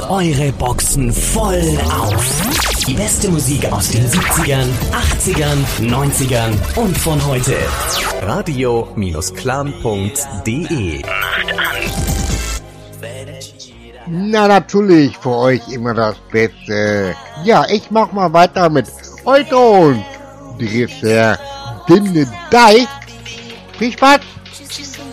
eure Boxen voll auf. Die beste Musik aus den 70ern, 80ern, 90ern und von heute. Radio-clan.de Macht an! Na, natürlich, für euch immer das Beste. Ja, ich mach mal weiter mit heute und Dresser Dinde Dei. Viel Spaß!